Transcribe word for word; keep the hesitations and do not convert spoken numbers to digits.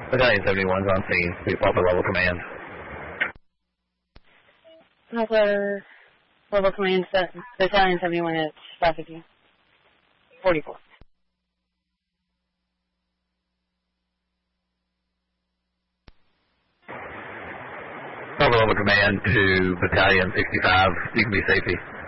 Battalion seventy-one's on scene. We've upper level command. Upper level command, Battalion seventy-one at five fifty. forty-four. Upper level command to Battalion sixty-five. You can be safety.